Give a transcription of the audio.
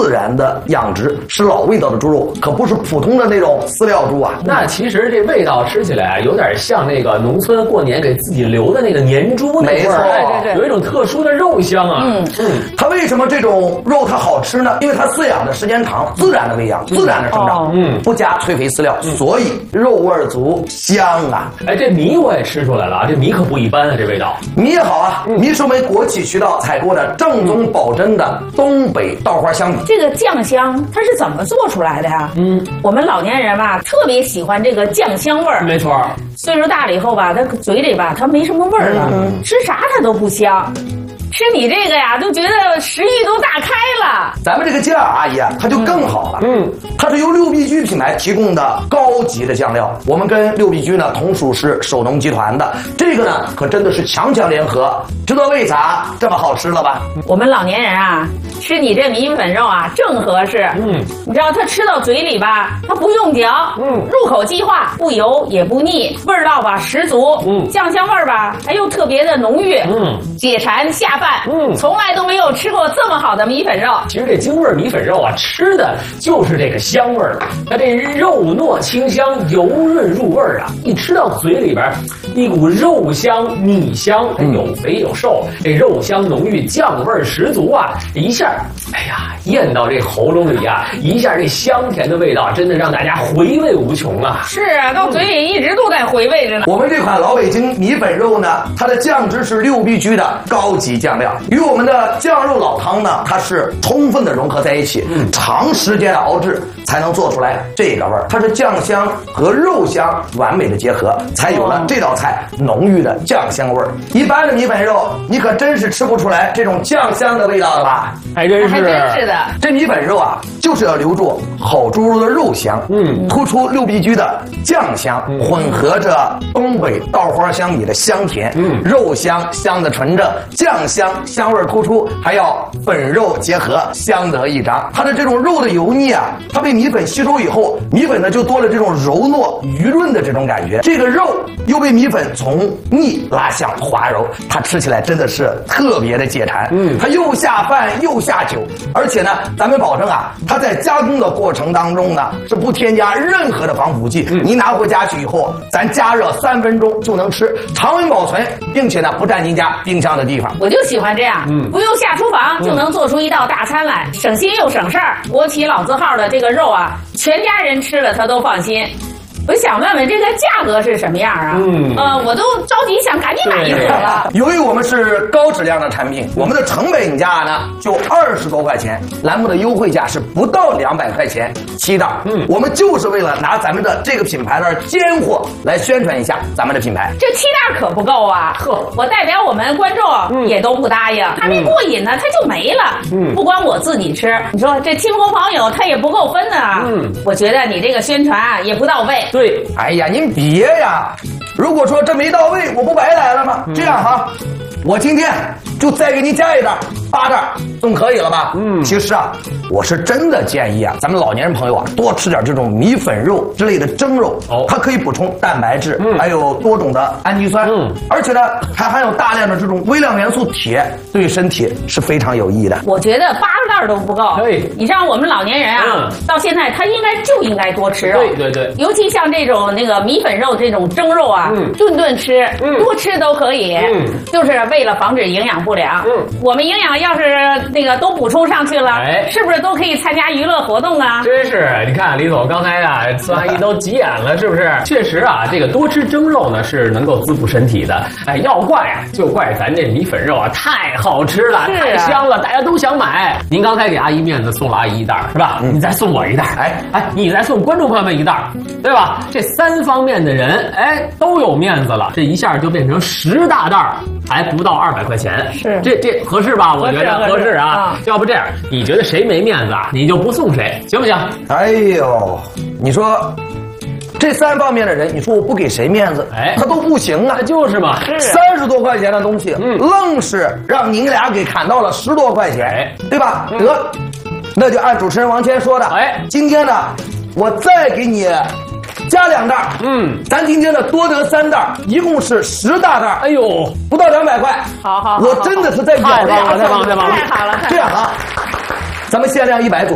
自然的养殖，是老味道的猪肉，可不是普通的那种饲料猪啊。 那其实这味道吃起来有点像那个农村过年给自己留的那个年猪那味儿， 对， 有一种特殊的肉香啊。 它为什么这种肉它好吃呢？因为它饲养的时间长，自然的喂养，自然的生长，不加催肥饲料，所以肉味足，香啊。 哎，这米我也吃出来了啊，这米可不一般啊，这味道。 米也好啊，米是我们国企渠道采购的正宗保真的东北稻花香米。 这个酱香它是怎么做出来的呀？我们老年人吧特别喜欢这个酱香味儿。 没错， 岁数大了以后吧，他嘴里吧他没什么味儿了，吃啥它都不香。吃你这个呀，就觉得食欲都大开了。 咱们这个酱阿姨啊，它就更好了。它是由六必居品牌提供的高级的酱料。我们跟六必居呢同属是首农集团的，这个呢可真的是强强联合。知道为啥这么好吃了吧？ 我们老年人啊，吃你这米粉肉啊正合适。你知道它吃到嘴里吧，它不用嚼，入口即化，不油也不腻，味道吧十足。酱香味儿吧还又特别的浓郁。解馋下饭。从来都没有吃过这么好的米粉肉。 其实这京味米粉肉啊，吃的就是这个香味儿。它这肉糯清香，油润入味儿啊，一吃到嘴里边，一股肉香、米香，有肥有瘦，这肉香浓郁，酱味十足啊！一下，哎呀，咽到这喉咙里啊，一下这香甜的味道，真的让大家回味无穷啊！ 是啊，到嘴里一直都在回味着呢。 我们这款老北京米粉肉呢，它的酱汁是六必居的高级酱料，与我们的酱肉老汤呢，它是充分的融合在一起，长时间熬制才能做出来这个味儿。它是酱香和肉香完美的结合，才有了这道菜浓郁的酱香味儿。一般的米粉肉，你可真是吃不出来这种酱香的味道的吧？ 还真是的。 这米粉肉啊，就是要留住好猪肉的肉香，突出六必居的酱香，混合着东北稻花香米的香甜，肉香香的纯正，酱香香味突出，还要粉肉结合，相得益彰。它的这种肉的油腻啊，它被米粉吸收以后，米粉呢就多了这种柔糯余润的这种感觉，这个肉又被米粉从腻拉向滑柔，它吃起来真的是特别的解馋。它又下饭又下酒，而且呢，咱们保证啊，它在加工的过程当中呢是不添加任何的防腐剂。你拿回家去以后，咱加热3分钟就能吃，常温保存，并且呢不占您家冰箱的地方。 我就喜欢这样，不用下厨房就能做出一道大餐来，省心又省事儿。国企老字号的这个肉啊，全家人吃了他都放心。我想问问这个价格是什么样啊？我都着急想赶紧买一盒了。 由于我们是高质量的产品，我们的成本价呢就20多块钱，栏目的优惠价是不到200块钱7袋。我们就是为了拿咱们的这个品牌的尖货来宣传一下咱们的品牌。 这7袋可不够啊！我代表我们观众也都不答应，还没过瘾呢，它就没了。不光我自己吃，你说这亲朋好友他也不够分的啊。我觉得你这个宣传啊也不到位。 对， 哎呀，您别呀！如果说这没到位，我不白来了吗？这样哈，我今天就再给您加一袋，8袋，总可以了吧？其实啊，我是真的建议啊，咱们老年人朋友啊，多吃点这种米粉肉之类的蒸肉，它可以补充蛋白质，还有多种的氨基酸，而且呢，还含有大量的这种微量元素铁，对身体是非常有益的。 我觉得8袋都不够。 对， 你像我们老年人啊，到现在他应该多吃肉。 对， 尤其像这种那个米粉肉这种蒸肉啊，顿顿吃，多吃都可以，就是为了防止营养不良。我们营养要是那个都补充上去了，是不是都可以参加娱乐活动啊？ 真是，你看李总刚才啊，孙阿姨都急眼了，是不是？确实啊，这个多吃蒸肉呢是能够滋补身体的。哎，要怪啊，就怪咱这米粉肉啊太好吃了，太香了，大家都想买。您刚才给阿姨面子送了阿姨1袋是吧？你再送我1袋，你再送观众朋友们1袋，对吧？这3方面的人，都有面子了，这一下就变成10大袋，还不到200块钱， 是这合适吧？我觉得合适啊。要不这样，你觉得谁没面子啊，你就不送谁，行不行？ 哎呦，你说这3方面的人，你说我不给谁面子，他都不行啊。 就是嘛 ，30多块钱的东西，愣是让您俩给砍到了10多块钱，对吧？得，那就按主持人王谦说的，今天呢，我再给你加2袋，咱今天呢多得3袋，一共是10大袋。哎呦，不到200块。 好， 我真的是在表扬。 太棒了！ 太好了！ 这样啊，咱们限量100组。